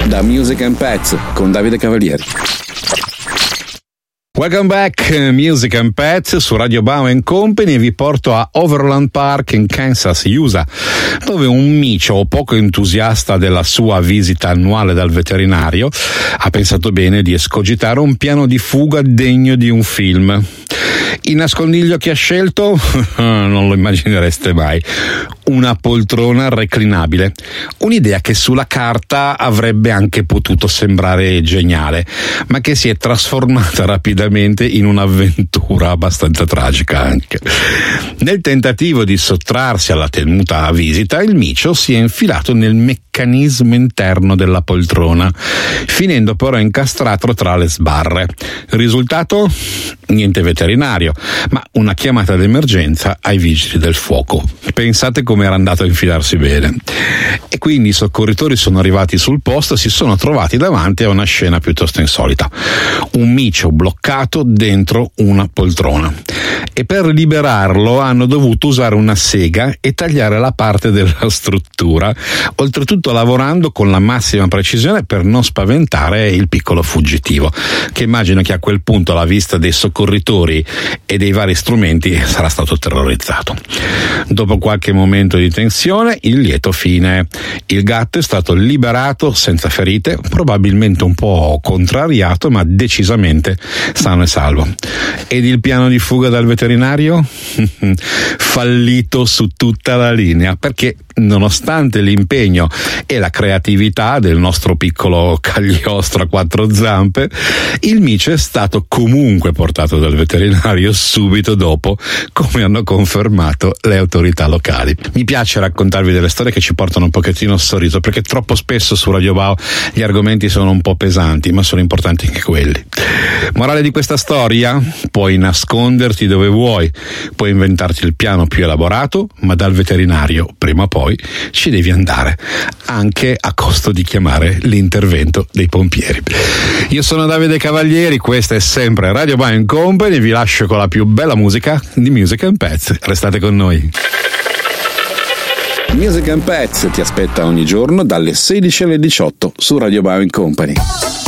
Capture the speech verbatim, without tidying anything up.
da Music and Pets con Davide Cavalieri. Welcome back, Music and Pets su Radio Bow and Company, e vi porto a Overland Park in Kansas, U S A, dove un micio poco entusiasta della sua visita annuale dal veterinario ha pensato bene di escogitare un piano di fuga degno di un film. Il nascondiglio che ha scelto? Non lo immaginereste mai. Una poltrona reclinabile. Un'idea che sulla carta avrebbe anche potuto sembrare geniale, ma che si è trasformata rapidamente in un'avventura abbastanza tragica anche. Nel tentativo di sottrarsi alla temuta visita, il micio si è infilato nel meccanismo interno della poltrona, finendo però incastrato tra le sbarre. Risultato? Niente veterinario, ma una chiamata d'emergenza ai vigili del fuoco. Pensate come era andato a infilarsi bene. E quindi i soccorritori sono arrivati sul posto e si sono trovati davanti a una scena piuttosto insolita. Un micio bloccato dentro una poltrona. E per liberarlo hanno dovuto usare una sega e tagliare la parte della struttura, oltretutto lavorando con la massima precisione per non spaventare il piccolo fuggitivo, che immagino che a quel punto, alla vista dei soccorritori e dei vari strumenti, sarà stato terrorizzato. Dopo qualche momento di tensione, il lieto fine. Il gatto è stato liberato senza ferite, probabilmente un po' contrariato, ma decisamente sano e salvo. Ed il piano di fuga dal veterinario? Fallito su tutta la linea, perché nonostante l'impegno e la creatività del nostro piccolo cagliostro a quattro zampe, il micio è stato comunque portato dal veterinario subito dopo, come hanno confermato le autorità locali. Mi piace raccontarvi delle storie che ci portano un pochettino a sorriso, perché troppo spesso su Radio Bow gli argomenti sono un po' pesanti, ma sono importanti anche quelli. Morale di questa storia? Puoi nasconderti dove vuoi, puoi inventarti il piano più elaborato, ma dal veterinario prima o poi ci devi andare, anche a costo di chiamare l'intervento dei pompieri. Io sono Davide Cavalieri, questa è sempre Radio Bow and Company, vi lascio con la più bella musica di Music and Pets. Restate con noi. Music and Pets ti aspetta ogni giorno dalle sedici alle diciotto su Radio Bow and Company.